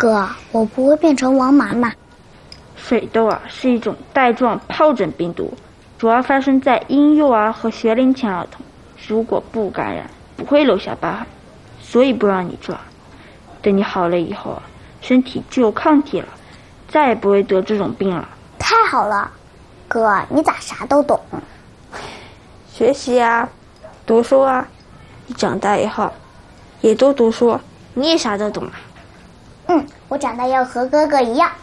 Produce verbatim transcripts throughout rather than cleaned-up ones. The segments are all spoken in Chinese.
哥，我不会变成王麻麻。 水痘啊是一种带状疱疹病毒，主要发生在婴幼儿和学龄前儿童，如果不感染，不会留下疤痕，所以不让你抓。等你好了以后啊，身体就有抗体了，再也不会得这种病了。 太好了，哥，你咋啥都懂？ 学习啊，读书啊，你长大以后也都读书，你也啥都懂啊。 嗯，我长大要和哥哥一样。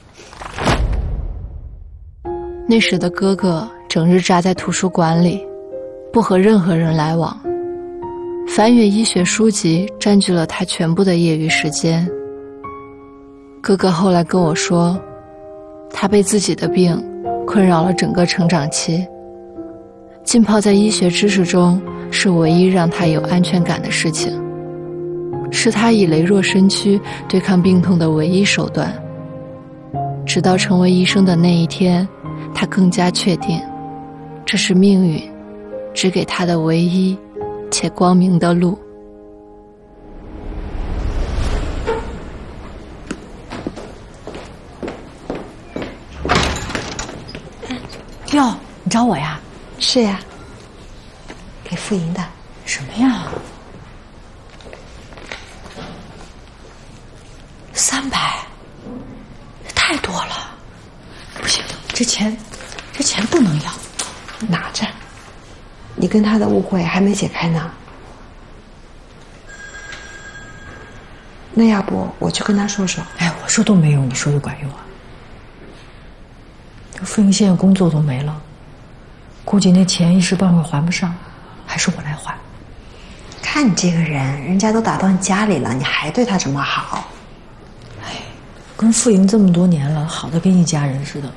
那时的哥哥整日扎在图书馆里，不和任何人来往，翻阅医学书籍占据了他全部的业余时间。哥哥后来跟我说，他被自己的病困扰了整个成长期，浸泡在医学知识中是唯一让他有安全感的事情，是他以羸弱身躯对抗病痛的唯一手段。直到成为医生的那一天，他更加确定，这是命运指给他的唯一且光明的路。 哟，你找我呀？ 是呀，给傅莹的。 什么呀？三百，太多了，不行，这钱，这钱不能要， 拿着。你跟他的误会还没解开呢。那要不我去跟他说说？ 哎，我说都没用，你说就管用啊？这傅莹现在工作都没了，估计那钱一时半会还不上，还是我来还。 看你这个人，人家都打到你家里了，你还对他这么好。 哎，跟傅莹这么多年了，好的跟一家人似的。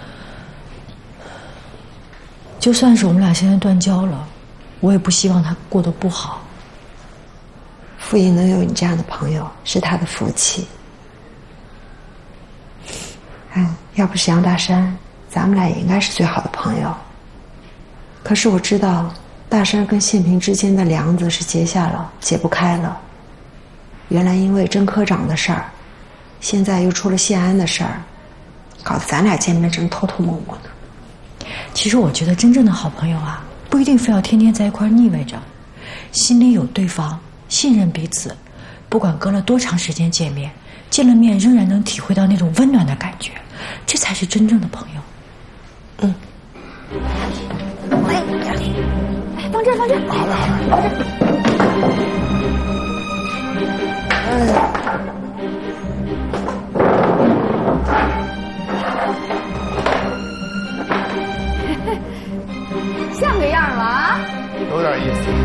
就算是我们俩现在断交了，我也不希望他过得不好。 傅莹能有你这样的朋友，是他的福气。哎，要不是杨大山，咱们俩也应该是最好的朋友。可是我知道，大山跟宪平之间的梁子是结下了，解不开了。原来因为甄科长的事儿，现在又出了谢安的事儿，搞得咱俩见面正偷偷摸摸的。 其实我觉得真正的好朋友啊，不一定非要天天在一块腻味着，心里有对方，信任彼此，不管隔了多长时间见面，见了面仍然能体会到那种温暖的感觉，这才是真正的朋友。 嗯。 哎呀，哎，放这儿，放这儿。 好嘞，好嘞。 放这儿。 像个样了啊！ 有点意思。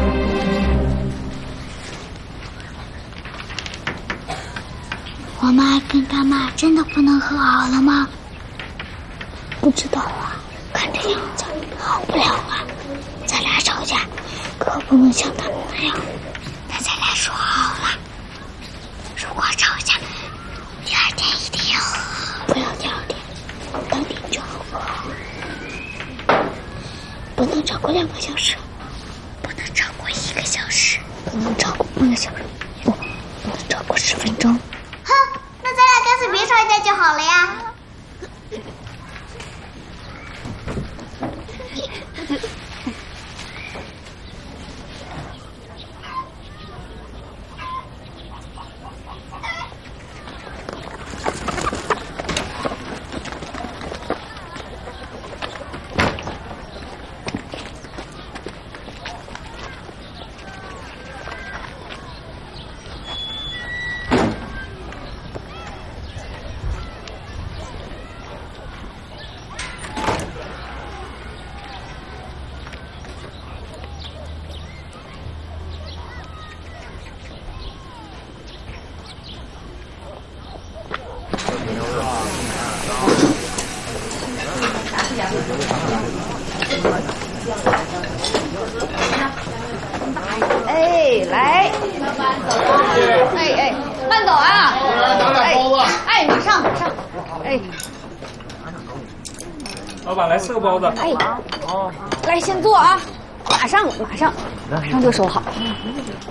我妈跟他妈真的不能和好了吗？不知道啊，看这样子好不了啊。咱俩吵架，可不能像他们那样。那咱俩说好了，如果吵架，第二天一定要和，不要第二天，当天就和。不能超过两个小时，不能超过一个小时，不能超过半个小时，不，不能超过十分钟。哼，那咱俩干脆别吵架就好了呀。 哎，来，哎哎，慢走啊！哎哎，马上马上，哎， 老板来四个包子。 哎，来先坐啊，马上马上马上就收好。